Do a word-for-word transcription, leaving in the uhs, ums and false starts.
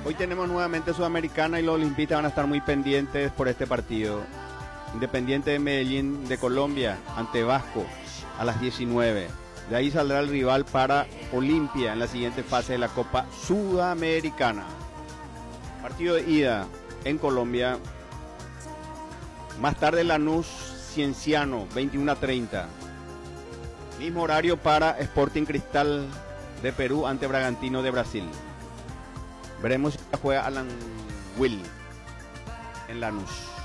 Hoy tenemos nuevamente Sudamericana y los olimpistas van a estar muy pendientes por este partido. Independiente de Medellín de Colombia ante Vasco a las diecinueve. De ahí saldrá el rival para Olimpia en la siguiente fase de la Copa Sudamericana. Partido de ida en Colombia. Más tarde Lanús Cienciano, veintiuno a treinta. Mismo horario para Sporting Cristal de Perú ante Bragantino de Brasil. Veremos si juega Alan Will en Lanús.